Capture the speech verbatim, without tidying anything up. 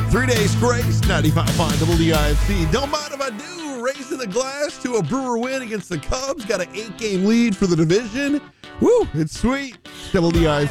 Three days grace, ninety-five point five W D I F C. Don't mind if I do. Raising the glass to a Brewer win against the Cubs. Got an eight-game lead for the division. Woo, it's sweet. W D I F C.